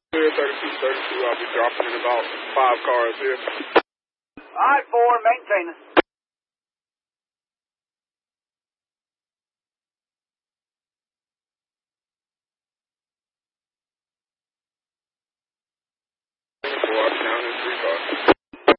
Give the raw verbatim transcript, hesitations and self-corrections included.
Clear thirty-two thirty-two. I'll be dropping in about five cars here. All right, four, maintain it. Four, I'm down in three cars.